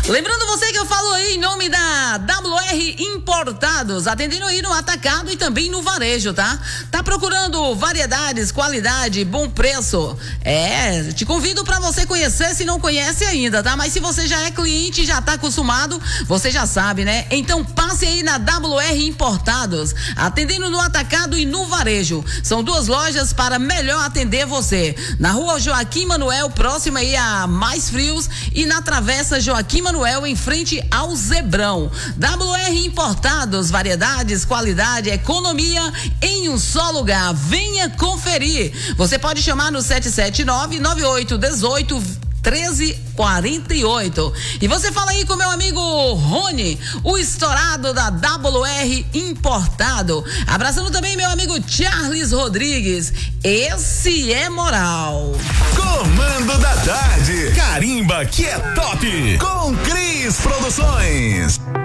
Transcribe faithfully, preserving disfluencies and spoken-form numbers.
Lembrando você que eu falo aí em nome da W R Importados, atendendo aí no atacado e também no varejo, tá? Tá procurando variedades, qualidade, bom preço? É, te convido para você conhecer se não conhece ainda, tá? Mas se você já é cliente, já tá acostumado, você já sabe, né? Então passe aí na W R Importados, atendendo no atacado e no varejo. São duas lojas para melhor atender você. Na rua Joaquim Manuel, próxima aí a Mais Frios, e na travessa Joaquim Manuel, em frente ao Zebrão. W R Importados, variedades, qualidade, economia em um só lugar. Venha conferir. Você pode chamar no sete sete nove, nove oito um oito, treze quarenta e oito. E você fala aí com meu amigo Rony, o estourado da W R Importado. Abraçando também meu amigo Charles Rodrigues. Esse é moral. Comando da tarde. Carimba que é top. Com Cris Produções.